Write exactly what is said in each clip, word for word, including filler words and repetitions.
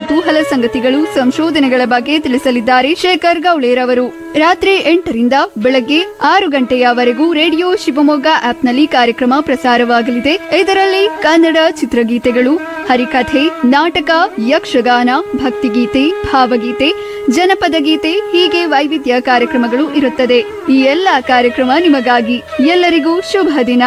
ಕುತೂಹಲ ಸಂಗತಿಗಳು, ಸಂಶೋಧನೆಗಳ ಬಗ್ಗೆ ತಿಳಿಸಲಿದ್ದಾರೆ ಶೇಖರ್ ಗೌಳೇರವರು. ರಾತ್ರಿ ಎಂಟರಿಂದ ಬೆಳಗ್ಗೆ ಆರು ಗಂಟೆಯವರೆಗೂ ರೇಡಿಯೋ ಶಿವಮೊಗ್ಗ ಆಪ್ನಲ್ಲಿ ಕಾರ್ಯಕ್ರಮ ಪ್ರಸಾರವಾಗಲಿದೆ. ಇದರಲ್ಲಿ ಕನ್ನಡ ಚಿತ್ರಗೀತೆಗಳು, ಹರಿಕಥೆ, ನಾಟಕ, ಯಕ್ಷಗಾನ, ಭಕ್ತಿಗೀತೆ, ಭಾವಗೀತೆ, ಜನಪದ ಗೀತೆ ಹೀಗೆ ವೈವಿಧ್ಯ ಕಾರ್ಯಕ್ರಮಗಳು ಇರುತ್ತದೆ. ಈ ಎಲ್ಲಾ ಕಾರ್ಯಕ್ರಮ ನಿಮಗಾಗಿ. ಎಲ್ಲರಿಗೂ ಶುಭ ದಿನ.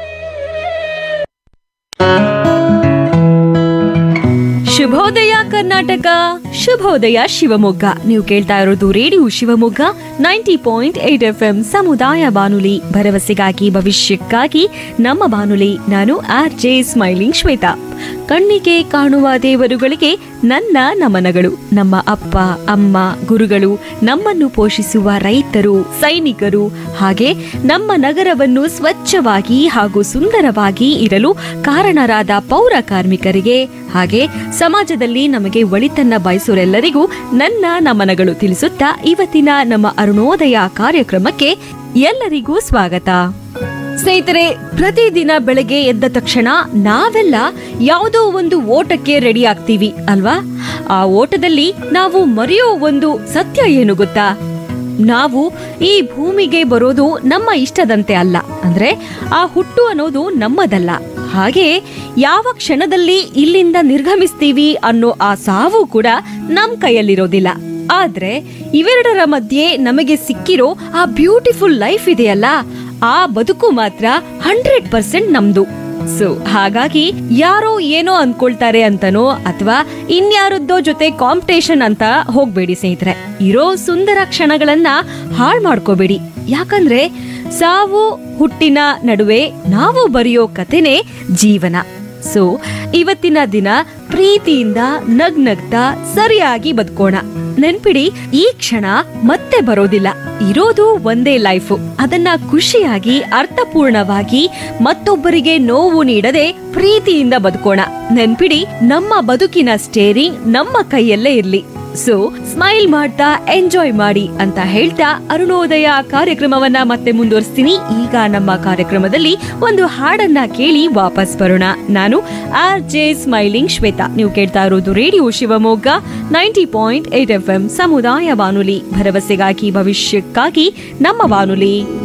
ಶುಭೋದಯ ಕರ್ನಾಟಕ, ಶುಭೋದಯ ಶಿವಮೊಗ್ಗ. ನೀವು ಕೇಳ್ತಾ ಇರೋದು radio Shivamogga ninety point eight F M ಸಮುದಾಯ ಬಾನುಲಿ, ಭರವಸೆಗಾಗಿ ಭವಿಷ್ಯಕ್ಕಾಗಿ ನಮ್ಮ ಬಾನುಲಿ. ನಾನು ಆರ್ ಜೆ ಸ್ಮೈಲಿಂಗ್ ಶ್ವೇತಾ. ಕಣ್ಣಿಗೆ ಕಾಣುವ ದೇವರುಗಳಿಗೆ ನನ್ನ ನಮನಗಳು. ನಮ್ಮ ಅಪ್ಪ ಅಮ್ಮ, ಗುರುಗಳು, ನಮ್ಮನ್ನು ಪೋಷಿಸುವ ರೈತರು, ಸೈನಿಕರು, ಹಾಗೆ ನಮ್ಮ ನಗರವನ್ನು ಸ್ವಚ್ಛವಾಗಿ ಹಾಗೂ ಸುಂದರವಾಗಿ ಇರಲು ಕಾರಣರಾದ ಪೌರ ಕಾರ್ಮಿಕರಿಗೆ, ಹಾಗೆ ಸಮಾಜದಲ್ಲಿ ನಮಗೆ ಒಳಿತನ್ನ ಬಯಸೋರೆಲ್ಲರಿಗೂ ನನ್ನ ನಮನಗಳು ತಿಳಿಸುತ್ತಾ ಇವತ್ತಿನ ನಮ್ಮ ಅರುಣೋದಯ ಕಾರ್ಯಕ್ರಮಕ್ಕೆ ಎಲ್ಲರಿಗೂ ಸ್ವಾಗತ. ಸ್ನೇಹಿತರೆ, ಪ್ರತಿದಿನ ಬೆಳಗ್ಗೆ ಎದ್ದ ತಕ್ಷಣ ನಾವೆಲ್ಲ ಯಾವುದೋ ಒಂದು ಓಟಕ್ಕೆ ರೆಡಿ ಆಗ್ತೀವಿ ಅಲ್ವಾ? ಆ ಓಟದಲ್ಲಿ ನಾವು ಮರೆಯೋ ಒಂದು ಸತ್ಯ ಏನು ಗೊತ್ತಾ? ನಾವು ಈ ಭೂಮಿಗೆ ಬರೋದು ನಮ್ಮ ಇಷ್ಟದಂತೆ ಅಲ್ಲ. ಅಂದ್ರೆ ಆ ಹುಟ್ಟು ಅನ್ನೋದು ನಮ್ಮದಲ್ಲ. ಹಾಗೆ ಯಾವ ಕ್ಷಣದಲ್ಲಿ ಇಲ್ಲಿಂದ ನಿರ್ಗಮಿಸ್ತೀವಿ ಅನ್ನೋ ಆ ಸಾವು ಕೂಡ ನಮ್ ಕೈಯಲ್ಲಿರೋದಿಲ್ಲ. ಆದ್ರೆ ಇವೆರಡರ ಮಧ್ಯೆ ನಮಗೆ ಸಿಕ್ಕಿರೋ ಆ ಬ್ಯೂಟಿಫುಲ್ ಲೈಫ್ ಇದೆಯಲ್ಲ, ಆ ಬದುಕು ಮಾತ್ರ ಹಂಡ್ರೆಡ್ ಪರ್ಸೆಂಟ್ ನಮ್ದು. ಸೊ ಹಾಗಾಗಿ ಯಾರೋ ಏನೋ ಅನ್ಕೊಳ್ತಾರೆ ಅಂತನೋ ಅಥವಾ ಇನ್ಯಾರದ್ದೋ ಜೊತೆ ಕಾಂಪಿಟೇಷನ್ ಅಂತ ಹೋಗ್ಬೇಡಿ ಸ್ನೇಹಿತರೆ. ಇರೋ ಸುಂದರ ಕ್ಷಣಗಳನ್ನ ಹಾಳ್ ಮಾಡ್ಕೋಬೇಡಿ. ಯಾಕಂದ್ರೆ ಸಾವು ಹುಟ್ಟಿನ ನಡುವೆ ನಾವು ಬರೆಯೋ ಕಥೆನೇ ಜೀವನ. ಸೊ ಇವತ್ತಿನ ದಿನ ಪ್ರೀತಿಯಿಂದ ನಗ್ನಗ್ತಾ ಸರಿಯಾಗಿ ಬದುಕೋಣ. ನೆನ್ಪಿಡಿ, ಈ ಕ್ಷಣ ಮತ್ತೆ ಬರೋದಿಲ್ಲ. ಇರೋದು ಒಂದೇ ಲೈಫ್. ಅದನ್ನ ಖುಷಿಯಾಗಿ, ಅರ್ಥಪೂರ್ಣವಾಗಿ, ಮತ್ತೊಬ್ಬರಿಗೆ ನೋವು ನೀಡದೆ ಪ್ರೀತಿಯಿಂದ ಬದುಕೋಣ. ನೆನ್ಪಿಡಿ, ನಮ್ಮ ಬದುಕಿನ ಸ್ಟೇರಿಂಗ್ ನಮ್ಮ ಕೈಯಲ್ಲೇ ಇರ್ಲಿ. ಸೊ ಸ್ಮೈಲ್ ಮಾಡ್ತಾ ಎಂಜಾಯ್ ಮಾಡಿ ಅಂತ ಹೇಳ್ತಾ ಅರುಣೋದಯ ಕಾರ್ಯಕ್ರಮವನ್ನ ಮತ್ತೆ ಮುಂದುವರಿಸ್ತೀನಿ. ಈಗ ನಮ್ಮ ಕಾರ್ಯಕ್ರಮದಲ್ಲಿ ಒಂದು ಹಾಡನ್ನ ಕೇಳಿ ವಾಪಸ್ ಬರೋಣ. ನಾನು ಆರ್ ಜೆ ಸ್ಮೈಲಿಂಗ್ ಶ್ವೇತಾ. ನೀವು ಕೇಳ್ತಾ ಇರೋದು radio Shivamogga ninety point eight F M ಸಮುದಾಯ ಬಾನುಲಿ, ಭರವಸೆಗಾಗಿ ಭವಿಷ್ಯಕ್ಕಾಗಿ ನಮ್ಮ ಬಾನುಲಿ.